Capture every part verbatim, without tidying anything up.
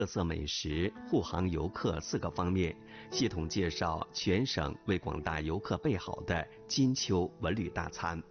特色美食、护航游客四个方面，系统介绍全省为广大游客备好的金秋文旅大餐。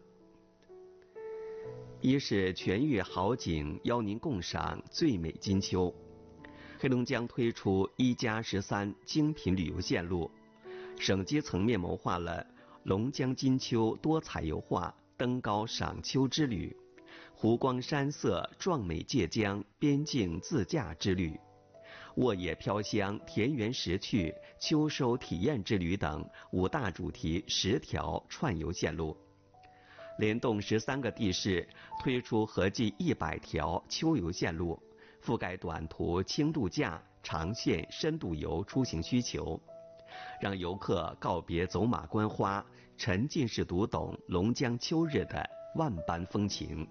一是全域好景邀您共赏最美金秋。黑龙江推出一加十三精品旅游线路，省级层面谋划了龙江金秋多彩油画登高赏秋之旅、湖光山色壮美界江边境自驾之旅、沃野飘香田园识趣秋收体验之旅等五大主题十条串游线路。联动十三个地市，推出合计一百条秋游线路，覆盖短途轻度假、长线深度游出行需求，让游客告别走马观花，沉浸式读懂龙江秋日的万般风情。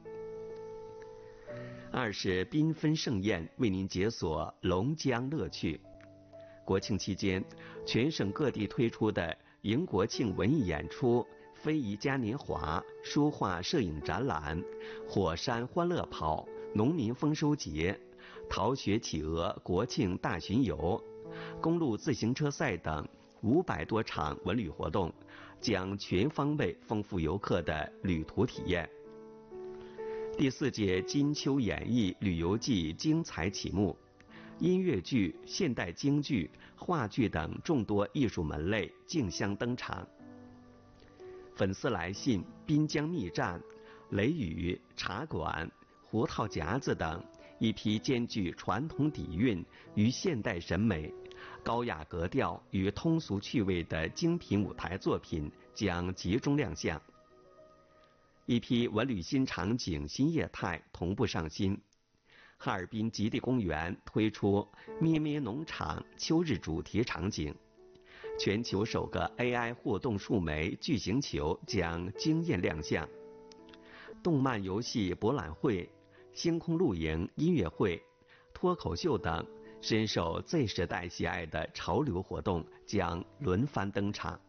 二是缤纷盛宴为您解锁龙江乐趣。国庆期间，全省各地推出的迎国庆文艺演出、非遗嘉年华、书画摄影展览、火山欢乐跑、农民丰收节、逃学企鹅国庆大巡游、公路自行车赛等五百多场文旅活动，将全方位丰富游客的旅途体验。第四届金秋演艺旅游季精彩启幕，音乐剧、现代京剧、话剧等众多艺术门类竞相登场。粉丝来信、滨江密站、雷雨、茶馆、胡桃夹子等一批兼具传统底蕴与现代审美、高雅格调与通俗趣味的精品舞台作品将集中亮相。一批文旅新场景、新业态同步上新。哈尔滨极地公园推出咩咩农场秋日主题场景。全球首个 A I 互动树莓巨型球将惊艳亮相。动漫游戏博览会、星空露营音乐会、脱口秀等深受 Z 时代喜爱的潮流活动将轮番登场。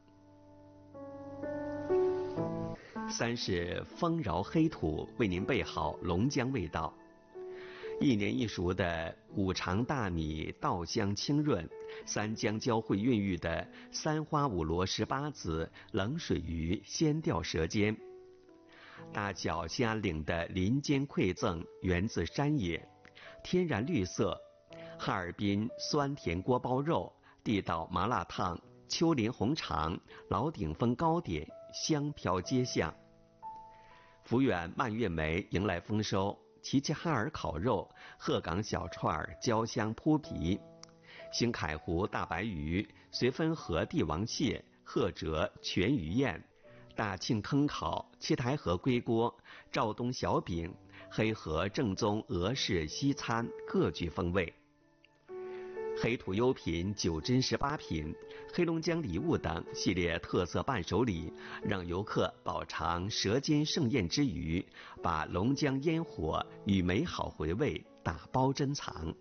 三是丰饶黑土为您备好龙江味道。一年一熟的五常大米稻香清润，三江交汇孕育的三花五罗十八子冷水鱼鲜钓舌尖，大脚虾岭的林间馈赠源自山野，天然绿色，哈尔滨酸甜锅包肉、地道麻辣烫、丘陵红肠、老顶峰糕点香飘街巷。福远蔓越莓迎来丰收，齐齐哈尔烤肉、鹤岗小串焦香扑鼻，新凯湖大白鱼、绥芬河帝王蟹、赫哲全鱼宴，大庆坑烤、七台河龟锅、肇东小饼、黑河正宗俄式西餐各具风味。黑土优品九珍十八品、黑龙江礼物等系列特色伴手礼，让游客饱尝舌尖盛宴之余，把龙江烟火与美好回味打包珍藏。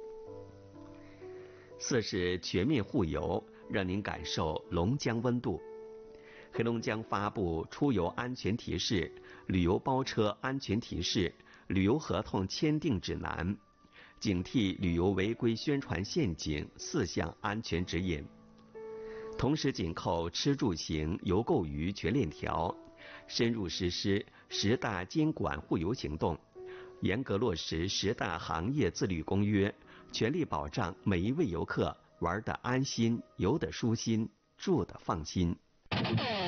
四是全面护游，让您感受龙江温度。黑龙江发布出游安全提示、旅游包车安全提示、旅游合同签订指南，警惕旅游违规宣传陷阱四项安全指引。同时紧扣吃住行游购娱全链条，深入实施十大监管护游行动，严格落实十大行业自律公约，全力保障每一位游客玩得安心、游得舒心、住得放心。